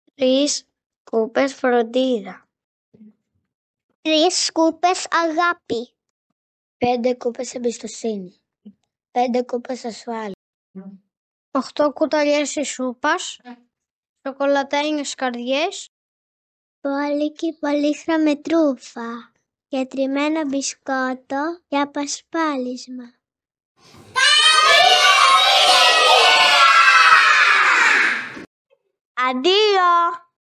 3 σκούπες φροντίδα. 3 σκούπες αγάπη. 5 κούπες εμπιστοσύνη. 5 κούπες ασφάλεια. 8 κουταλιές σούπας. Σοκολατένιες καρδιές. Μπόλικη πολύχρωμη τρούφα. Και τριμμένο μπισκότο για πασπάλισμα. Αντίο!